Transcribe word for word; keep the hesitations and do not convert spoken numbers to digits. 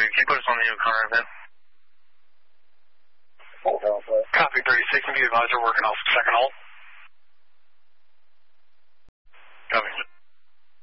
Can you put us on the new car event? Copy thirty-six, and be advisor working off second hold.